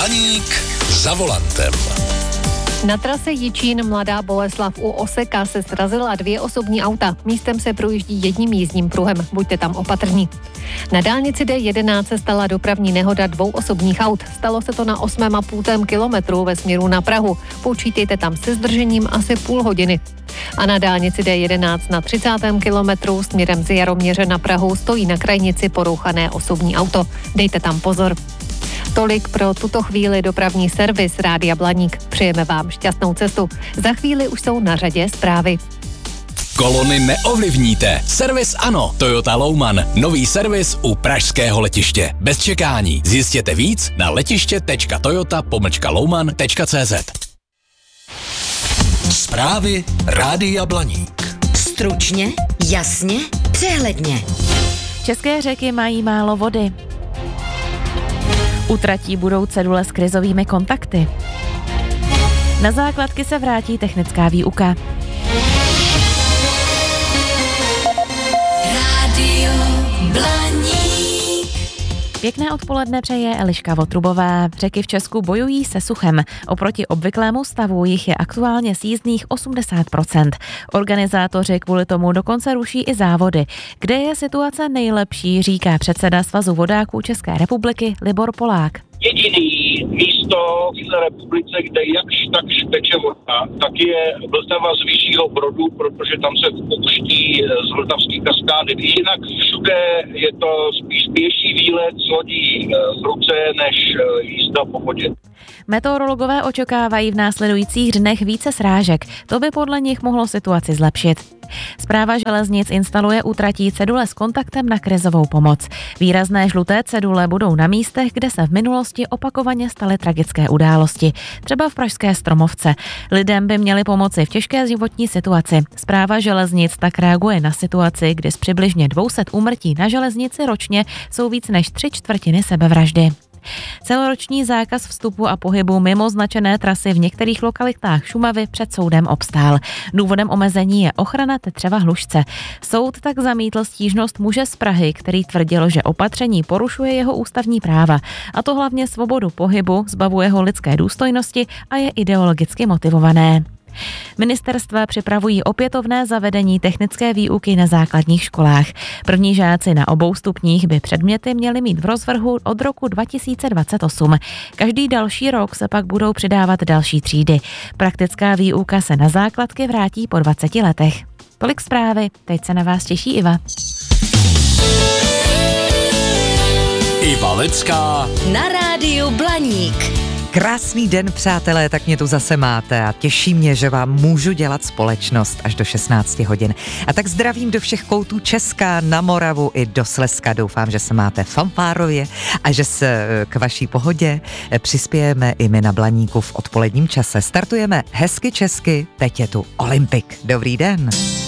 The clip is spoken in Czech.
Blaník za volantem. Na trase Jičín Mladá Boleslav u Oseka se srazila 2 osobní auta. Místem se projíždí jedním jízdním pruhem. Buďte tam opatrní. Na dálnici D11 se stala dopravní nehoda 2 osobních aut. Stalo se to na 8,5 kilometru ve směru na Prahu. Počítejte tam se zdržením asi půl hodiny. A na dálnici D11 na 30. kilometru směrem z Jaroměře na Prahu stojí na krajnici porouchané osobní auto. Dejte tam pozor. Tolik pro tuto chvíli dopravní servis Rádia Blaník. Přejeme vám šťastnou cestu. Za chvíli už jsou na řadě zprávy. Kolony neovlivníte. Servis ano. Toyota Louman. Nový servis u pražského letiště. Bez čekání. Zjistěte víc na letiště.toyota-louman.cz. Zprávy Rádia Blaník. Stručně, jasně, přehledně. České řeky mají málo vody. Utratí budou cedule s krizovými kontakty. Na základky se vrátí technická výuka. Rádio Blaník. Pěkné odpoledne přeje Eliška Votrubová. Řeky v Česku bojují se suchem. Oproti obvyklému stavu jich je aktuálně sjízdných 80%. Organizátoři kvůli tomu dokonce ruší i závody. Kde je situace nejlepší, říká předseda Svazu vodáků České republiky Libor Polák. Jediný místo v České republice, kde jakž takž teče voda, tak je Vltava z Vyššího Brodu, protože tam se pouští z vltavských kaskády. Jinak všude je to spíš pěší výlet s lodí v ruce, než jízda po vodě. Meteorologové očekávají v následujících dnech více srážek. To by podle nich mohlo situaci zlepšit. Správa železnic instaluje útratí cedule s kontaktem na krizovou pomoc. Výrazné žluté cedule budou na místech, kde se v minulosti opakovaně staly tragické události. Třeba v pražské Stromovce. Lidem by měly pomoci v těžké životní situaci. Správa železnic tak reaguje na situaci, kdy z přibližně 200 úmrtí na železnici ročně jsou víc než 3/4 sebevraždy. Celoroční zákaz vstupu a pohybu mimo značené trasy v některých lokalitách Šumavy před soudem obstál. Důvodem omezení je ochrana tetřeva hlušce. Soud tak zamítl stížnost muže z Prahy, který tvrdil, že opatření porušuje jeho ústavní práva, a to hlavně svobodu pohybu, zbavuje ho lidské důstojnosti a je ideologicky motivované. Ministerstva připravují opětovné zavedení technické výuky na základních školách. První žáci na obou stupních by předměty měli mít v rozvrhu od roku 2028. Každý další rok se pak budou přidávat další třídy. Praktická výuka se na základky vrátí po 20 letech. Tolik zprávy, teď se na vás těší Iva. Iva Lecká Na rádiu Blaník. Krásný den, přátelé, tak mě tu zase máte a těší mě, že vám můžu dělat společnost až do 16 hodin. A tak zdravím do všech koutů Česka, na Moravu i do Slezska. Doufám, že se máte fanfárově a že se k vaší pohodě přispějeme i my na Blaníku v odpoledním čase. Startujeme hezky česky, teď je tu Olympik. Dobrý den.